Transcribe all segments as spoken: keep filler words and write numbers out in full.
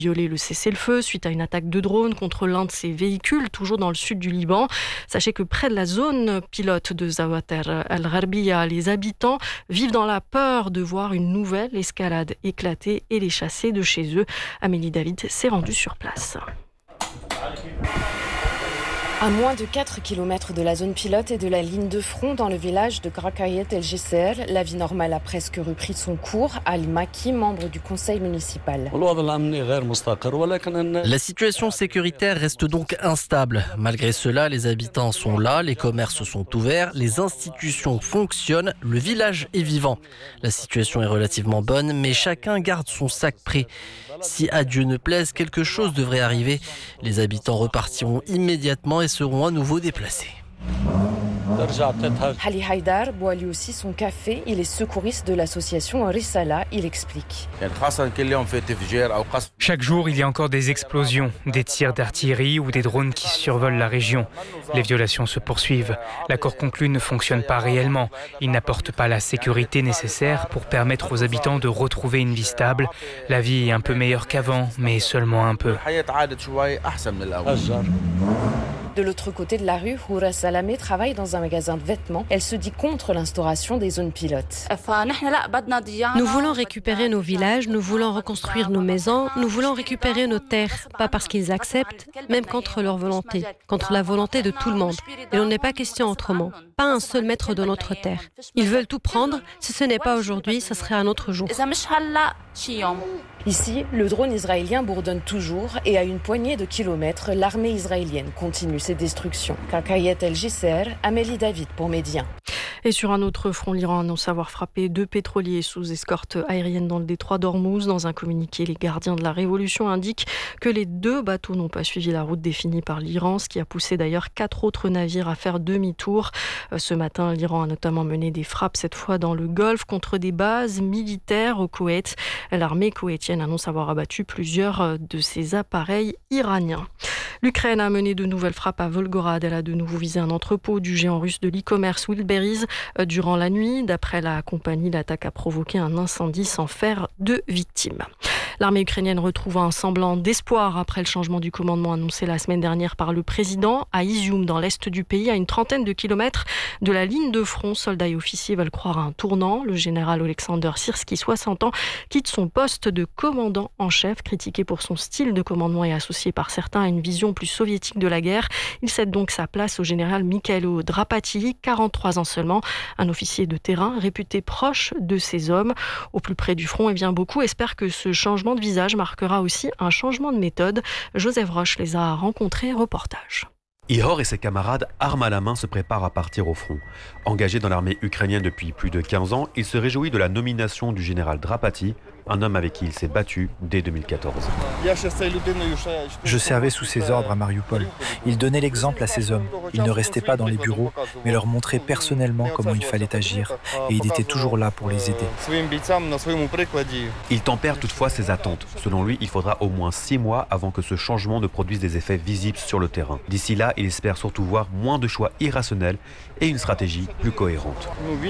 violer le cessez-le-feu suite à une attaque de drone contre l'un de ses véhicules, toujours dans le sud du Liban. Sachez que près de la zone pilote de Zawater al-Gharbia, les habitants vivent dans la peur de voir une nouvelle escalade éclater et les chasser de chez eux. Amélie David s'est rendue sur place. À moins de quatre kilomètres de la zone pilote et de la ligne de front dans le village de Grakayet El Jesser, la vie normale a presque repris son cours. Ali Maki, membre du conseil municipal. La situation sécuritaire reste donc instable. Malgré cela, les habitants sont là, les commerces sont ouverts, les institutions fonctionnent, le village est vivant. La situation est relativement bonne, mais chacun garde son sac prêt. Si à Dieu ne plaise, quelque chose devrait arriver. Les habitants repartiront immédiatement et seront à nouveau déplacés. Ali Haïdar boit lui aussi son café. Il est secouriste de l'association Risala. Il explique. Chaque jour, il y a encore des explosions, des tirs d'artillerie ou des drones qui survolent la région. Les violations se poursuivent. L'accord conclu ne fonctionne pas réellement. Il n'apporte pas la sécurité nécessaire pour permettre aux habitants de retrouver une vie stable. La vie est un peu meilleure qu'avant, mais seulement un peu. De l'autre côté de la rue, Houra Salamé travaille dans un magasin de vêtements. Elle se dit contre l'instauration des zones pilotes. Nous voulons récupérer nos villages, nous voulons reconstruire nos maisons, nous voulons récupérer nos terres, pas parce qu'ils acceptent, même contre leur volonté, contre la volonté de tout le monde. Il n'en est pas question autrement. Pas un seul mètre de notre terre. Ils veulent tout prendre. Si ce n'est pas aujourd'hui, ce serait un autre jour. Ici, le drone israélien bourdonne toujours et à une poignée de kilomètres, l'armée israélienne continue ses destructions. Grakayet El Jesser, Amélie David pour Média. Et sur un autre front, l'Iran annonce avoir frappé deux pétroliers sous escorte aérienne dans le détroit d'Ormuz. Dans un communiqué, les gardiens de la révolution indiquent que les deux bateaux n'ont pas suivi la route définie par l'Iran, ce qui a poussé d'ailleurs quatre autres navires à faire demi-tour. Ce matin, l'Iran a notamment mené des frappes, cette fois dans le Golfe, contre des bases militaires au Koweït. L'armée koweïtienne annonce avoir abattu plusieurs de ses appareils iraniens. L'Ukraine a mené de nouvelles frappes à Volgorad. Elle a de nouveau visé un entrepôt du géant russe de l'e-commerce Wildberries durant la nuit. D'après la compagnie, l'attaque a provoqué un incendie sans faire de victimes. L'armée ukrainienne retrouve un semblant d'espoir après le changement du commandement annoncé la semaine dernière par le président. À Izium, dans l'est du pays, à une trentaine de kilomètres de la ligne de front, soldats et officiers veulent croire à un tournant. Le général Alexander Syrski, soixante ans, quitte son poste de commandant en chef, critiqué pour son style de commandement et associé par certains à une vision plus soviétique de la guerre. Il cède donc sa place au général Mikhailo Drapati, quarante-trois ans seulement, un officier de terrain réputé proche de ses hommes. Au plus près du front, et bien beaucoup espèrent que ce changement de visage marquera aussi un changement de méthode. Joseph Roche les a rencontrés. Reportage. Ihor et ses camarades, armes à la main, se préparent à partir au front. Engagé dans l'armée ukrainienne depuis plus de quinze ans, il se réjouit de la nomination du général Drapati, un homme avec qui il s'est battu dès deux mille quatorze. Je servais sous ses ordres à Mariupol. Il donnait l'exemple à ses hommes. Il ne restait pas dans les bureaux, mais leur montrait personnellement comment il fallait agir. Et il était toujours là pour les aider. Il tempère toutefois ses attentes. Selon lui, il faudra au moins six mois avant que ce changement ne produise des effets visibles sur le terrain. D'ici là, il espère surtout voir moins de choix irrationnels et une stratégie plus cohérente.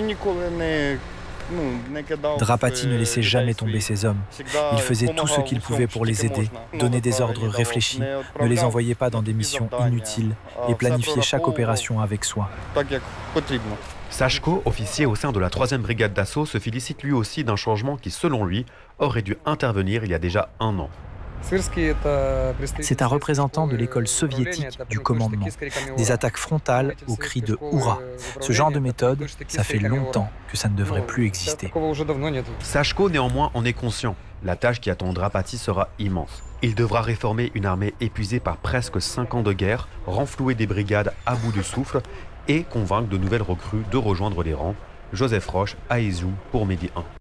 Drapati ne laissait jamais tomber ses hommes. Il faisait tout ce qu'il pouvait pour les aider, donnait des ordres réfléchis, ne les envoyait pas dans des missions inutiles et planifiait chaque opération avec soin. Sachko, officier au sein de la troisième brigade d'assaut, se félicite lui aussi d'un changement qui, selon lui, aurait dû intervenir il y a déjà un an. C'est un représentant de l'école soviétique du commandement. Des attaques frontales au cri de « Hourra ». Ce genre de méthode, ça fait longtemps que ça ne devrait plus exister. Sachko, néanmoins, en est conscient. La tâche qui attend Drapati sera immense. Il devra réformer une armée épuisée par presque cinq ans de guerre, renflouer des brigades à bout de souffle et convaincre de nouvelles recrues de rejoindre les rangs. Joseph Roche, à Izium pour Midi un.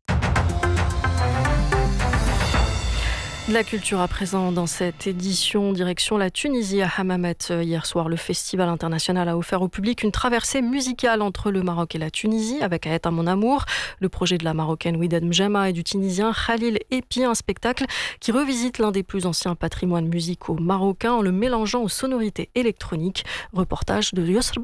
De la culture à présent dans cette édition, direction la Tunisie à Hammamet. Hier soir, le Festival international a offert au public une traversée musicale entre le Maroc et la Tunisie avec Aët à mon amour, le projet de la Marocaine Widad Mjama et du Tunisien Khalil Epi, un spectacle qui revisite l'un des plus anciens patrimoines musicaux marocains en le mélangeant aux sonorités électroniques. Reportage de Yosr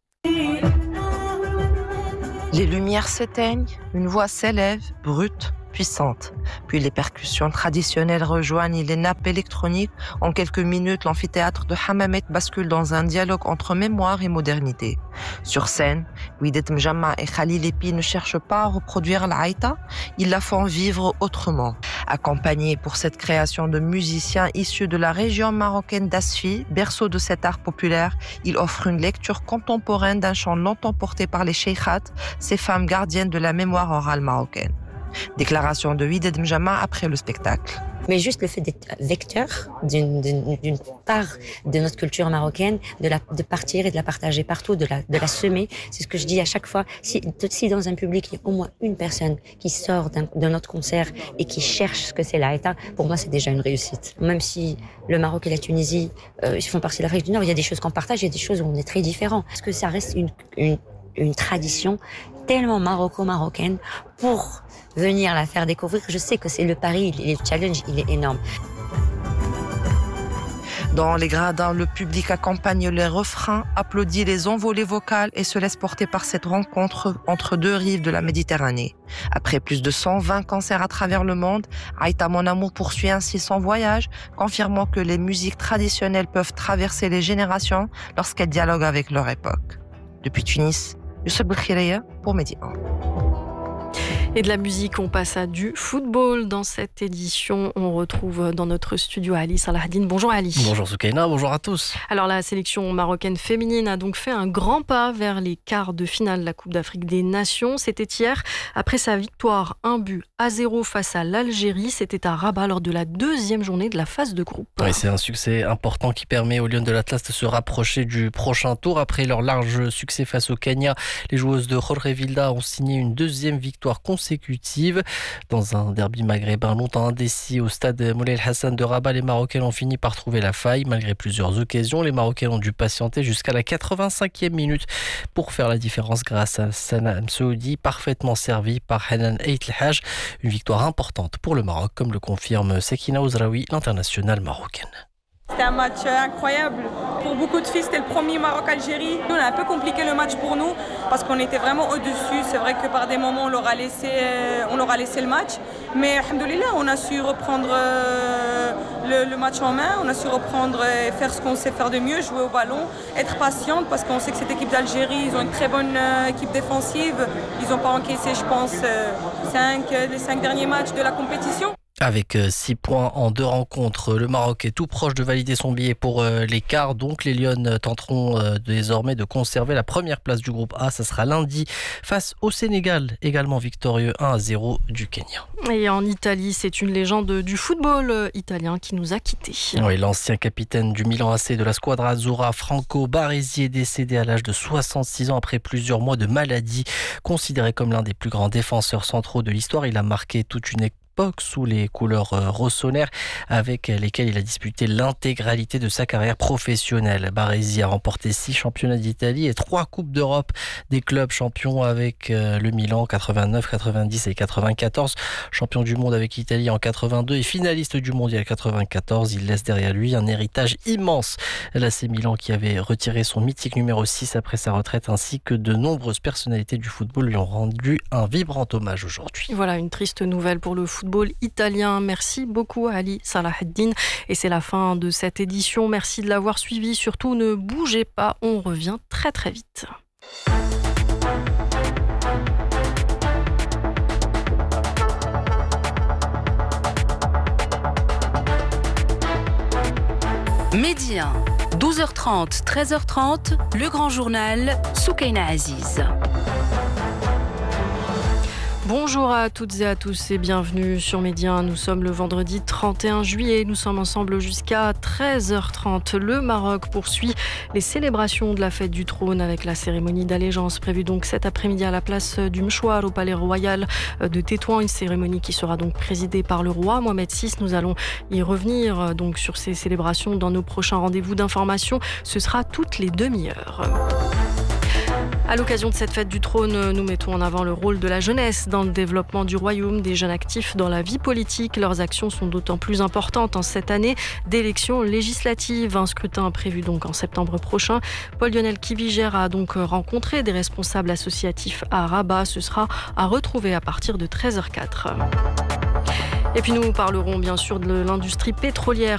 Belkhiria. Les lumières s'éteignent, une voix s'élève, brute, puissante. Puis les percussions traditionnelles rejoignent les nappes électroniques. En quelques minutes, l'amphithéâtre de Hammamet bascule dans un dialogue entre mémoire et modernité. Sur scène, Widet Mjamma et Khalil Epi ne cherchent pas à reproduire l'Aïta, ils la font vivre autrement. Accompagnés pour cette création de musiciens issus de la région marocaine d'Asfi, berceau de cet art populaire, ils offrent une lecture contemporaine d'un chant longtemps porté par les sheikhat, ces femmes gardiennes de la mémoire orale marocaine. Déclaration de Widet Mjamma après le spectacle. Mais juste le fait d'être vecteur d'une, d'une, d'une part de notre culture marocaine, de, la, de partir et de la partager partout, de la, de la semer, c'est ce que je dis à chaque fois. Si, si dans un public, il y a au moins une personne qui sort d'un, de notre concert et qui cherche ce que c'est l'Aïta, pour moi, c'est déjà une réussite. Même si le Maroc et la Tunisie, euh, ils font partie de l'Afrique du Nord, il y a des choses qu'on partage, il y a des choses où on est très différents. Parce que ça reste une, une, une tradition tellement maroco-marocaine pour venir la faire découvrir. Je sais que c'est le pari, le challenge, il est énorme. Dans les gradins, le public accompagne les refrains, applaudit les envolées vocales et se laisse porter par cette rencontre entre deux rives de la Méditerranée. Après plus de cent vingt concerts à travers le monde, Aïta Mon Amour poursuit ainsi son voyage, confirmant que les musiques traditionnelles peuvent traverser les générations lorsqu'elles dialoguent avec leur époque. Depuis Tunis, Youssef Belkhiraya pour Média un. Et de la musique, on passe à du football. Dans cette édition, on retrouve dans notre studio Ali Salahdine. Bonjour Ali. Bonjour Soukaina, bonjour à tous. Alors la sélection marocaine féminine a donc fait un grand pas vers les quarts de finale de la Coupe d'Afrique des Nations. C'était hier, après sa victoire un but à zéro face à l'Algérie. C'était à Rabat lors de la deuxième journée de la phase de groupe. Oui, c'est un succès important qui permet aux Lions de l'Atlas de se rapprocher du prochain tour. Après leur large succès face au Kenya, les joueuses de Jorge Vilda ont signé une deuxième victoire consécutive consécutive. Dans un derby maghrébin longtemps indécis au stade Moulay El Hassan de Rabat, les Marocains ont fini par trouver la faille. Malgré plusieurs occasions, les Marocains ont dû patienter jusqu'à la quatre-vingt-cinquième minute pour faire la différence grâce à Sana Msoudi, parfaitement servi par Hanan Ait El Haj. Une victoire importante pour le Maroc, comme le confirme Sekina Ouzraoui, l'internationale marocaine. C'était un match incroyable. Pour beaucoup de filles, c'était le premier Maroc-Algérie. Nous, on a un peu compliqué le match pour nous parce qu'on était vraiment au-dessus. C'est vrai que par des moments, on leur a laissé, on leur a laissé le match. Mais, alhamdoulilah, on a su reprendre le, le match en main. On a su reprendre et faire ce qu'on sait faire de mieux, jouer au ballon, être patiente parce qu'on sait que cette équipe d'Algérie, ils ont une très bonne équipe défensive. Ils n'ont pas encaissé, je pense, cinq, les cinq derniers matchs de la compétition. Avec six points en deux rencontres, le Maroc est tout proche de valider son billet pour les quarts. Donc les Lions tenteront désormais de conserver la première place du groupe A. Ça sera lundi face au Sénégal, également victorieux un à zéro du Kenya. Et en Italie, c'est une légende du football italien qui nous a quittés. Oui, l'ancien capitaine du Milan A C de la Squadra Azzurra, Franco Baresi, est décédé à l'âge de soixante-six ans après plusieurs mois de maladie. Considéré comme l'un des plus grands défenseurs centraux de l'histoire, il a marqué toute une époque sous les couleurs rossonères avec lesquelles il a disputé l'intégralité de sa carrière professionnelle. Baresi a remporté six championnats d'Italie et trois coupes d'Europe des clubs champions avec le Milan quatre-vingt-neuf, quatre-vingt-dix et quatre-vingt-quatorze, champion du monde avec l'Italie en quatre-vingt-deux et finaliste du mondial quatre-vingt-quatorze. Il laisse derrière lui un héritage immense. L'A C Milan qui avait retiré son mythique numéro six après sa retraite ainsi que de nombreuses personnalités du football lui ont rendu un vibrant hommage aujourd'hui. Voilà une triste nouvelle pour le football italien. Merci beaucoup Ali Salahdine. Et c'est la fin de cette édition. Merci de l'avoir suivi. Surtout, ne bougez pas. On revient très très vite. Midi un, douze heures trente, treize heures trente, le grand journal Soukaina Aziz. Bonjour à toutes et à tous et bienvenue sur Média un. Nous sommes le vendredi trente et un juillet. Nous sommes ensemble jusqu'à treize heures trente. Le Maroc poursuit les célébrations de la fête du trône avec la cérémonie d'allégeance prévue donc cet après-midi à la place du Mchouar au palais royal de Tétouan. Une cérémonie qui sera donc présidée par le roi Mohamed six. Nous allons y revenir donc sur ces célébrations dans nos prochains rendez-vous d'information. Ce sera toutes les demi-heures. À l'occasion de cette fête du trône, nous mettons en avant le rôle de la jeunesse dans le développement du royaume, des jeunes actifs dans la vie politique. Leurs actions sont d'autant plus importantes en cette année d'élections législatives. Un scrutin prévu donc en septembre prochain. Paul-Lionel Kiviger a donc rencontré des responsables associatifs à Rabat. Ce sera à retrouver à partir de treize heures zéro quatre. Et puis nous parlerons bien sûr de l'industrie pétrolière